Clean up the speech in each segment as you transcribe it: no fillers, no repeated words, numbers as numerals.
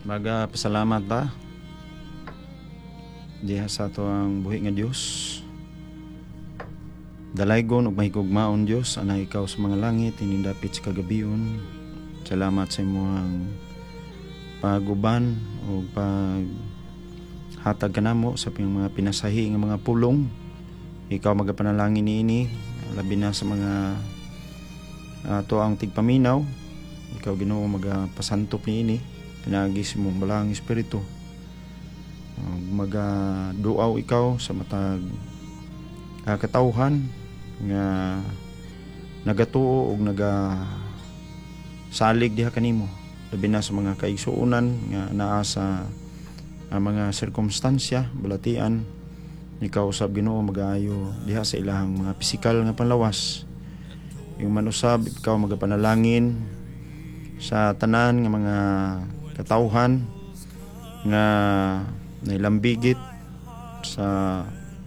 Baga pasalamat ba diha sa ato ang buhi nga Dios. Dalaygon ug mahigugmaon Dios ana ikaw sa mga langit inindapit sa kagabion. Salamat sa imong paguban o hatag kanamo sa mga pinasahi nga mga pulong. Ikaw magapanalangin niini labi na sa mga ato ang tigpaminaw. Ikaw Ginoo magapasantop niini pinagi sa imong balang espiritu. Magaduaw ikaw sa matag katawhan nga nagatuo ug salig diha kanimo labi na sa mga kaigsuonan nga naa sa mga sirkumstansya balatian. Ikaw usab Ginoo magaayo diha sa ilahang mga pisikal nga panlawas. Yung manusab ikaw magapanalangin sa tanan nga mga katawhan nga nailambigit sa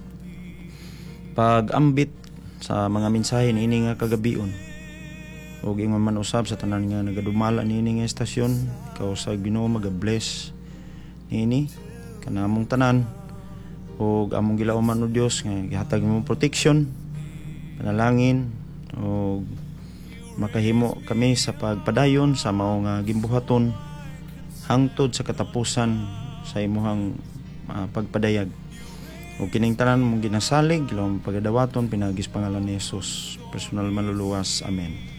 pag-ambit sa mga mensahe niini nga kagabion. Og ingon man usab sa tanan nga nagadumala niini nga estasyon, ikaw sa Ginoo maga-bless niini kanamong tanan. Og among gilauman o Dios nga gihatag mo protection, panalangin og makahimo kami sa pagpadayon sa mao nga gimbuhaton hangtod sa katapusan sa imuhang pagpadayag. O kining tanan mong ginasalig ilawang pagadawaton pinagis pangalan ni Jesus personal maluluwas. Amen.